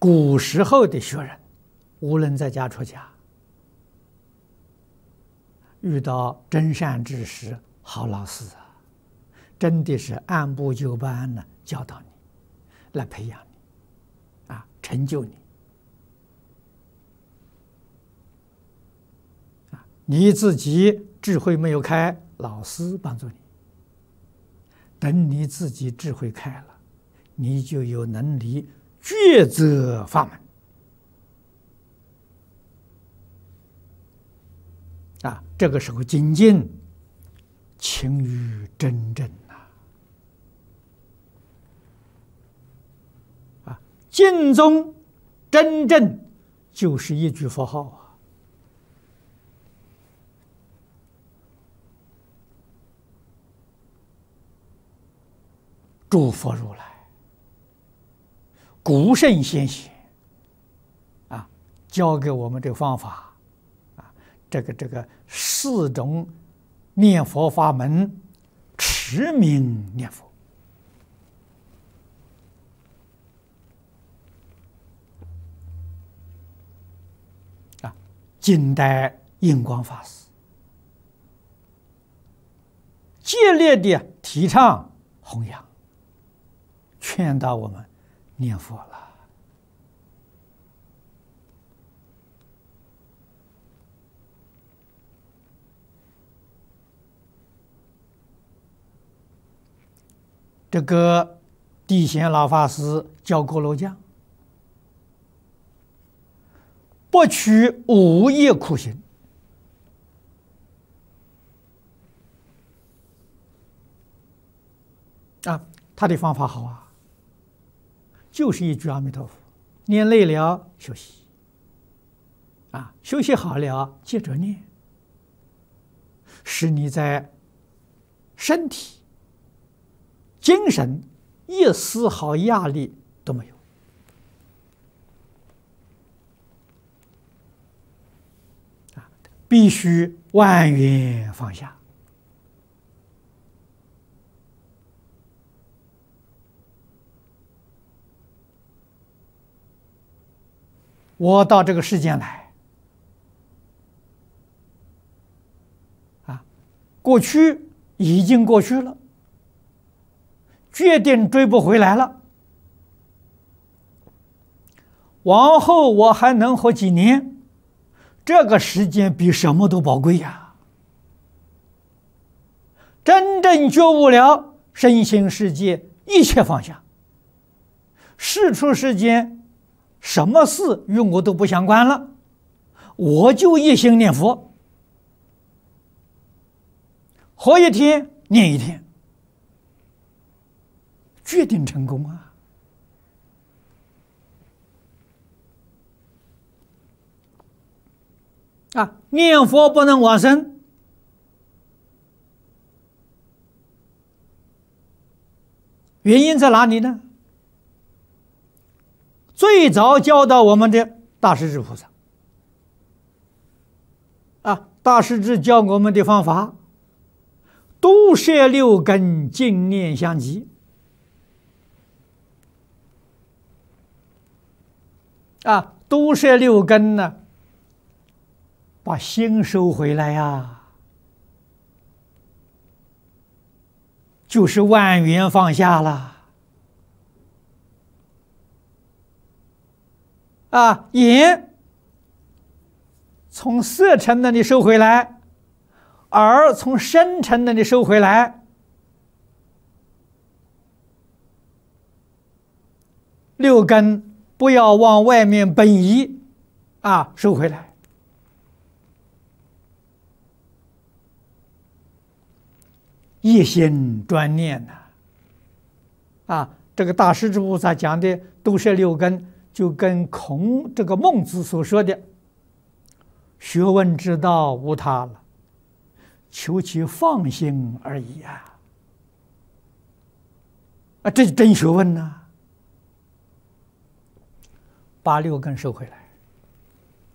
古时候的学人，无论在家出家，遇到真善知识、好老师啊，真的是按部就班的教导你，来培养你，成就你。你自己智慧没有开，老师帮助你。等你自己智慧开了，你就有能力抉择法门。这个时候精进，勤于真正净宗真正就是一句佛号诸佛如来、古圣先贤教给我们这个方法这个四种念佛法门，持名念佛近代印光法师激烈的提倡弘扬，劝导我们念佛了。这个地显老法师教锅炉匠，不取午夜苦行，他的方法好就是一句阿弥陀佛，念累了休息，休息好了接着念，使你在身体、精神一丝毫压力都没有。必须万缘放下。我到这个世间来，过去已经过去了，决定追不回来了。往后我还能活几年？这个时间比什么都宝贵呀！真正觉悟了身心世界一切放下，世出世间什么事与我都不相关了，我就一心念佛，活一天念一天，决定成功念佛不能往生，原因在哪里呢？最早教导我们的大势至菩萨大势至教我们的方法，都摄六根，净念相继都摄六根呢，把心收回来就是万缘放下了眼从色尘那里收回来，耳从声尘那里收回来，六根不要往外面奔移收回来。一心专念这个大势至菩萨讲的都摄六根，就跟这个孟子所说的学问之道无他了，求其放心而已这是真学问把六根收回来。